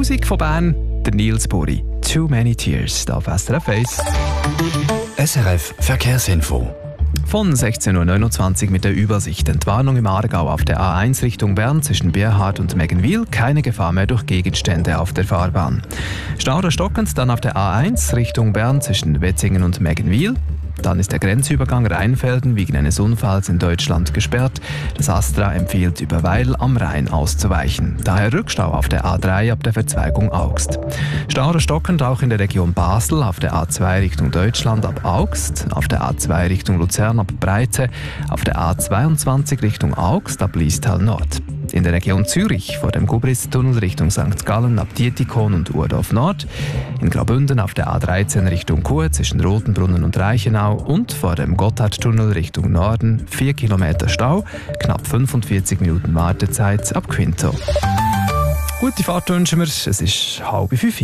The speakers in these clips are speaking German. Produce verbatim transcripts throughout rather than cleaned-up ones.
Musik von Bern, der Nils Buri. Too Many Tears, da auf S R F eins. S R F Verkehrsinfo. Von sechzehn Uhr neunundzwanzig mit der Übersicht. Entwarnung im Aargau auf der A eins Richtung Bern zwischen Bierhardt und Meggenwil. Keine Gefahr mehr durch Gegenstände auf der Fahrbahn. Stau oder stockend dann auf der A eins Richtung Bern zwischen Wetzingen und Meggenwil. Dann ist der Grenzübergang Rheinfelden wegen eines Unfalls in Deutschland gesperrt. Das Astra empfiehlt, über Weil am Rhein auszuweichen. Daher Rückstau auf der A drei ab der Verzweigung Augst. Stau oder stockend auch in der Region Basel auf der A zwei Richtung Deutschland ab Augst, auf der A zwei Richtung Luzern ab Breite, auf der A zweiundzwanzig Richtung Augst ab Liestal Nord. In der Region Zürich vor dem Gubristunnel Richtung Sankt Gallen ab Dietikon und Urdorf Nord. In Graubünden auf der A dreizehn Richtung Chur zwischen Rotenbrunnen und Reichenau und vor dem Gotthardtunnel Richtung Norden vier Kilometer Stau, knapp fünfundvierzig Minuten Wartezeit ab Quinto. Gute Fahrt wünschen wir, es ist halb fünf.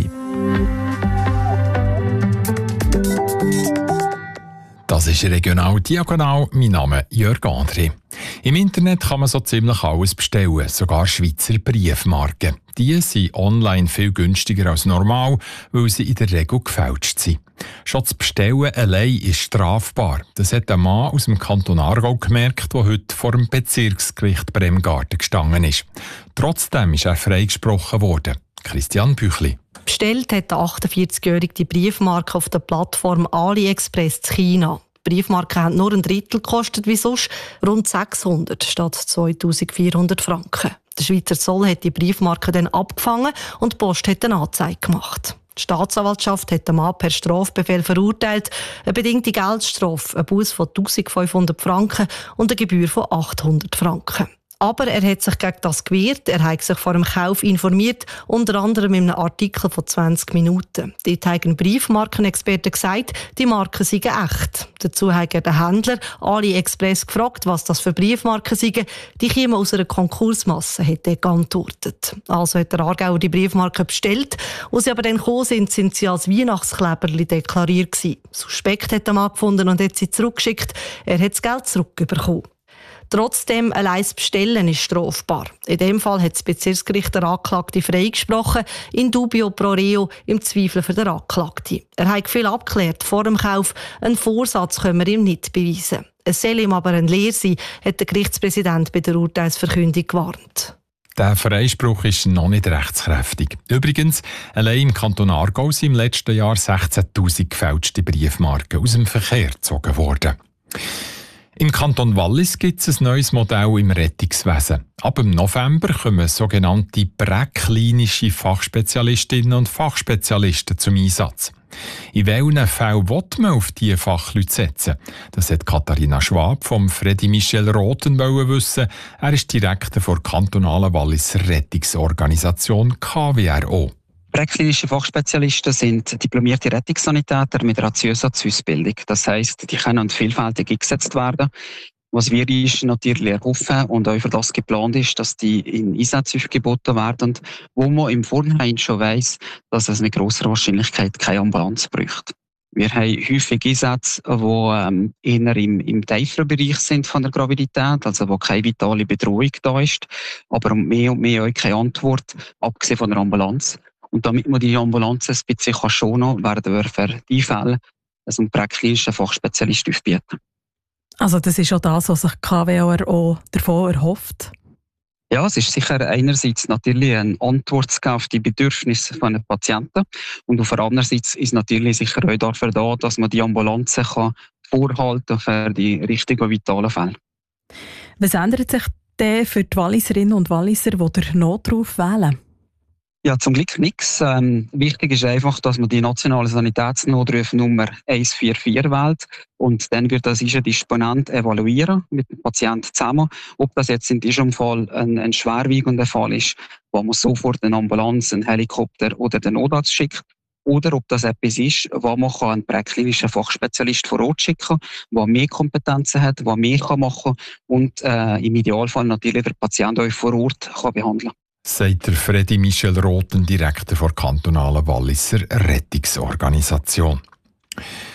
Das ist regional diagonal. Mein Name ist Jörg André. Im Internet kann man so ziemlich alles bestellen, sogar Schweizer Briefmarken. Die sind online viel günstiger als normal, weil sie in der Regel gefälscht sind. Schon das Bestellen allein ist strafbar. Das hat ein Mann aus dem Kanton Aargau gemerkt, der heute vor dem Bezirksgericht Bremgarten gestanden ist. Trotzdem ist er freigesprochen worden. Christian Büchli. Bestellt hat der achtundvierzigjährige die Briefmarke auf der Plattform AliExpress in China. Die Briefmarken haben nur ein Drittel gekostet wie sonst, rund sechshundert statt zweitausendvierhundert Franken. Der Schweizer Zoll hat die Briefmarke dann abgefangen und die Post hat eine Anzeige gemacht. Die Staatsanwaltschaft hat den Mann per Strafbefehl verurteilt, eine bedingte Geldstrafe, einen Buß von eintausendfünfhundert Franken und eine Gebühr von achthundert Franken. Aber er hat sich gegen das gewehrt, er hat sich vor dem Kauf informiert, unter anderem in einem Artikel von zwanzig Minuten. Dort haben Briefmarkenexperten gesagt, die Marken seien echt. Dazu hat der Händler AliExpress gefragt, was das für Briefmarken seien. Die kämen aus einer Konkursmasse, hat er geantwortet. Also hat der Aargauer die Briefmarken bestellt. Als sie aber dann gekommen sind, sind sie als Weihnachtskleberli deklariert gewesen. Suspekt hat er mal gefunden und hat sie zurückgeschickt. Er hat das Geld zurückbekommen. Trotzdem, allein das Bestellen ist strafbar. In dem Fall hat das Bezirksgericht der Anklagte freigesprochen, in dubio pro reo, im Zweifel für den Anklagten. Er hat viel abgeklärt vor dem Kauf, einen Vorsatz können wir ihm nicht beweisen. Es soll ihm aber ein Lehr sein, hat der Gerichtspräsident bei der Urteilsverkündung gewarnt. Der Freispruch ist noch nicht rechtskräftig. Übrigens, allein im Kanton Aargau sind im letzten Jahr sechzehntausend gefälschte Briefmarken aus dem Verkehr gezogen worden. Im Kanton Wallis gibt es ein neues Modell im Rettungswesen. Ab dem November kommen sogenannte präklinische Fachspezialistinnen und Fachspezialisten zum Einsatz. In welchen Fällen will man auf diese Fachleute setzen? Das hat Katharina Schwab vom Freddy Michel Roten wissen. Er ist Direktor der kantonalen Walliser Rettungsorganisation K W R O. Präklinische Fachspezialisten sind diplomierte Rettungssanitäter mit Ratiösatzungsbildung. Das heisst, die können vielfältig eingesetzt werden. Was wir ist natürlich erhoffen und auch für das geplant ist, dass die in Einsätze aufgeboten werden, wo man im Vorhinein schon weiss, dass es mit grosser Wahrscheinlichkeit keine Ambulanz braucht. Wir haben häufig Einsätze, die ähm, eher im, im tieferen Bereich sind von der Gravidität, also wo keine vitale Bedrohung da ist, aber mehr und mehr auch keine Antwort, abgesehen von der Ambulanz. Und damit man die Ambulanz ein bisschen schonen kann, werden wir für die Fälle einen präklinischen Fachspezialist aufbieten. Also das ist auch das, was sich K W R O davon erhofft? Ja, es ist sicher einerseits natürlich eine Antwort zu geben auf die Bedürfnisse der Patienten und auf der anderen Seite ist natürlich sicher auch dafür da, dass man die Ambulanzen kann vorhalten für die richtigen vitalen Fälle. Was ändert sich denn für die Walliserinnen und Walliser, die den Notruf wählen? Ja, zum Glück nichts. Ähm, wichtig ist einfach, dass man die nationale Sanitätsnotruf Nummer eins vier vier wählt und dann wird das ein Disponent evaluieren mit dem Patienten zusammen, ob das jetzt in diesem Fall ein, ein schwerwiegender Fall ist, wo man sofort eine Ambulanz, einen Helikopter oder den Notarzt schickt, oder ob das etwas ist, wo man einen präklinischen Fachspezialist vor Ort schicken kann, der mehr Kompetenzen hat, der mehr machen kann und äh, im Idealfall natürlich der Patient auch vor Ort kann behandeln kann. Sagt der Freddy Michel Roten, Direktor der kantonalen Walliser Rettungsorganisation.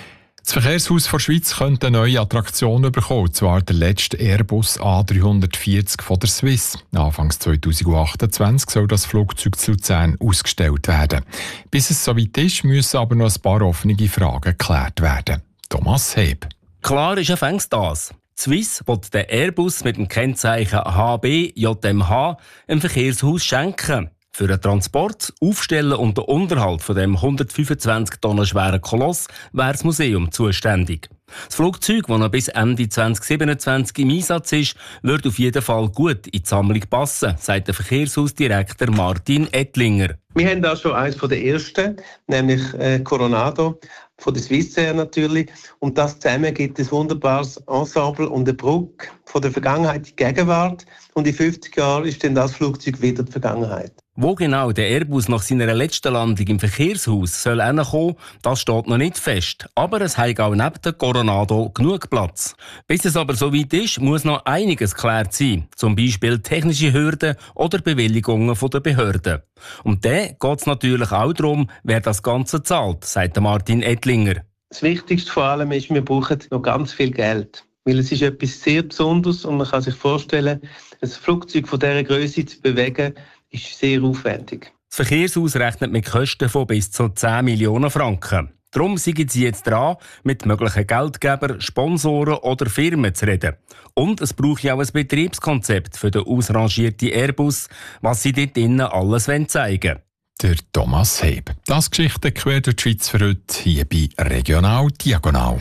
Das Verkehrshaus der Schweiz könnte eine neue Attraktion bekommen, und zwar der letzte Airbus A dreihundertvierzig von der Swiss. Anfangs zweitausendachtundzwanzig soll das Flugzeug zu Luzern ausgestellt werden. Bis es soweit ist, müssen aber noch ein paar offene Fragen geklärt werden. Thomas Heb. Klar ist fängst das. Die Swiss will den Airbus mit dem Kennzeichen H B J M H einem Verkehrshaus schenken. Für den Transport, Aufstellen und den Unterhalt von dem hundertfünfundzwanzig Tonnen schweren Koloss wäre das Museum zuständig. Das Flugzeug, das noch bis Ende zweitausendsiebenundzwanzig im Einsatz ist, wird auf jeden Fall gut in die Sammlung passen, sagt der Verkehrshausdirektor Martin Ettlinger. Wir haben da schon eines der ersten, nämlich äh, Coronado, von der Swissair natürlich. Und das zusammen gibt ein wunderbares Ensemble und eine Brücke von der Vergangenheit in die Gegenwart. Und in fünfzig Jahren ist dann das Flugzeug wieder die Vergangenheit. Wo genau der Airbus nach seiner letzten Landung im Verkehrshaus soll hinkommen, das steht noch nicht fest. Aber es hat auch neben dem Coronado genug Platz. Bis es aber so weit ist, muss noch einiges geklärt sein. Zum Beispiel technische Hürden oder Bewilligungen der Behörden. Und dann geht es natürlich auch darum, wer das Ganze zahlt, sagt Martin Ettlinger. Das Wichtigste vor allem ist, wir brauchen noch ganz viel Geld. Weil es ist etwas sehr Besonderes und man kann sich vorstellen, ein Flugzeug von dieser Größe zu bewegen, ist sehr aufwendig. Das Verkehrshaus rechnet mit Kosten von bis zu zehn Millionen Franken. Darum sind sie jetzt dran, mit möglichen Geldgebern, Sponsoren oder Firmen zu reden. Und es braucht ja auch ein Betriebskonzept für den ausrangierten Airbus, was sie dort innen alles zeigen wollen. Der Thomas Heb. Das Geschichte quer durch die Schweiz für heute hier bei Regional Diagonal.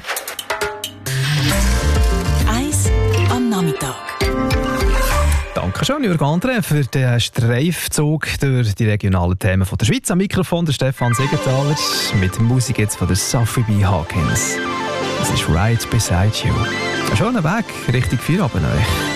Eins am Nachmittag. Dankeschön, Jürg André, für den Streifzug durch die regionalen Themen von der Schweiz. Am Mikrofon der Stefan Segenthaler mit Musik jetzt von der Sophie B. Hawkins. Das ist «Right Beside You». Ein schöner Weg Richtung Feierabend euch.